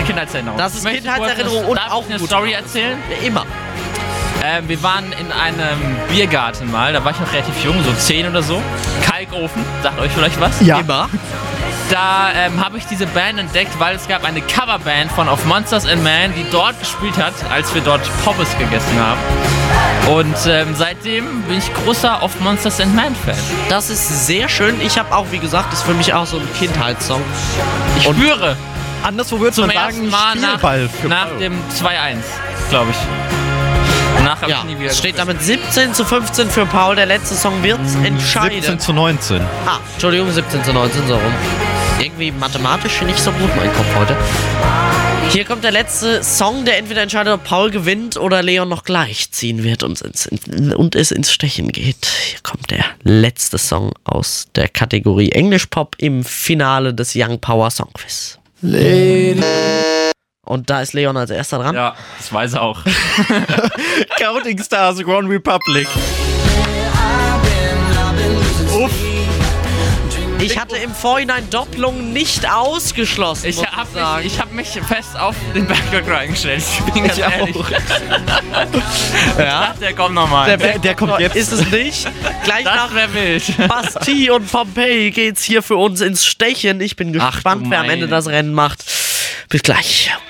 Kindheitserinnerung. Das ist Kindheitserinnerung und darf auch ich eine gut. Story erzählen? Ja, immer. Wir waren in einem Biergarten mal, da war ich noch relativ jung, so 10 oder so. Kalkofen, sagt euch vielleicht was? Ja. Immer. Da habe ich diese Band entdeckt, weil es gab eine Coverband von Of Monsters and Men, die dort gespielt hat, als wir dort Pommes gegessen haben. Und seitdem bin ich großer Of Monsters and Men Fan. Das ist sehr schön. Ich habe auch, wie gesagt, ist für mich auch so ein Kindheitssong. Ich spüre Anderswo würde zum man ersten sagen, Mal Spielball für nach Paul. dem 2-1, glaube ich. Danach habe Ja, ich nie wieder es steht gespielt. damit 17:15 für Paul. Der letzte Song wird entscheiden. 17:19. Entschuldigung, 17:19, so rum. Irgendwie mathematisch nicht so gut, mein Kopf heute. Hier kommt der letzte Song, der entweder entscheidet, ob Paul gewinnt oder Leon noch gleich ziehen wird und es ins Stechen geht. Hier kommt der letzte Song aus der Kategorie English Pop im Finale des Young Power Song Quiz. Und da ist Leon als erster dran. Ja, das weiß er auch. Counting Stars, One Republic. Uff. Ich hatte im Vorhinein Doppelungen nicht ausgeschlossen. Ich muss habe mich fest auf den Background eingestellt. Ich bin ganz Ich ehrlich. auch. Ich dachte, der kommt nochmal. Der kommt jetzt. Ist es nicht? Gleich Das nach wäre wild. Bastille und Pompeii geht's hier für uns ins Stechen. Ich bin gespannt, wer am Ende das Rennen macht. Bis gleich.